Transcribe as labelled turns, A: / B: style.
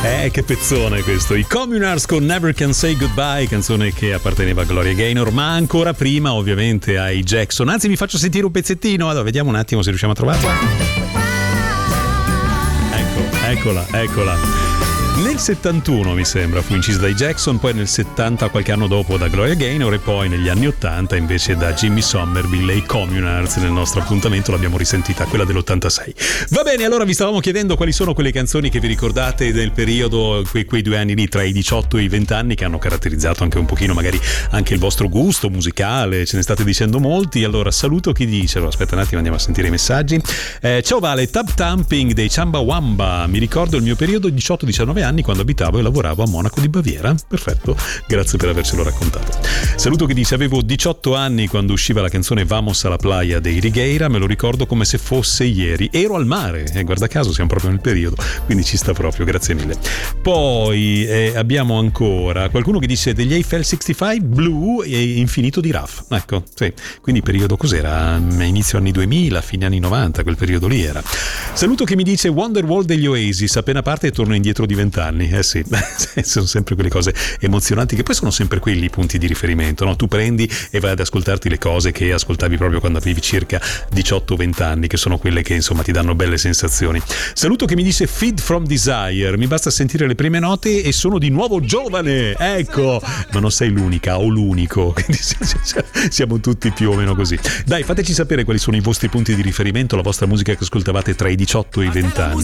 A: Che pezzone questo. I Communards con Never Can Say Goodbye, canzone che apparteneva a Gloria Gaynor, ma ancora prima ovviamente ai Jackson. Anzi, vi faccio sentire un pezzettino, allora vediamo un attimo se riusciamo a trovarla. Eccola. Nel 71 mi sembra fu incisa dai Jackson, poi nel 70 qualche anno dopo da Gloria Gaynor e poi negli anni 80 invece da Jimmy Somerville e i Communards. Nel nostro appuntamento l'abbiamo risentita, quella dell'86. Va bene, allora vi stavamo chiedendo quali sono quelle canzoni che vi ricordate del periodo, quei 2 anni lì tra i 18 e i 20 anni, che hanno caratterizzato anche un pochino magari anche il vostro gusto musicale, ce ne state dicendo molti. Allora saluto chi dice, allora, aspetta un attimo, andiamo a sentire i messaggi. Ciao Vale, Tub Thumping dei Chumbawamba, mi ricordo il mio periodo 18-19 anni quando abitavo e lavoravo a Monaco di Baviera. Perfetto, grazie per avercelo raccontato. Saluto che dice: avevo 18 anni quando usciva la canzone Vamos a la playa dei Righeira, me lo ricordo come se fosse ieri, ero al mare e guarda caso siamo proprio nel periodo, quindi ci sta proprio, grazie mille. Poi abbiamo ancora qualcuno che dice degli Eiffel 65 Blue e Infinito di Raff, ecco, sì, quindi periodo cos'era? Inizio anni 2000, fine anni 90, quel periodo lì era. Saluto che mi dice Wonderwall degli Oasis, appena parte torno indietro di 20 anni. Sì, sono sempre quelle cose emozionanti che poi sono sempre quelli i punti di riferimento, no? Tu prendi e vai ad ascoltarti le cose che ascoltavi proprio quando avevi circa 18-20 anni, che sono quelle che insomma ti danno belle sensazioni. Saluto che mi dice Feed from Desire, mi basta sentire le prime note e sono di nuovo giovane, ecco, ma non sei l'unica o l'unico, quindi siamo tutti più o meno così. Dai, fateci sapere quali sono i vostri punti di riferimento, la vostra musica che ascoltavate tra i 18 e i 20 anni.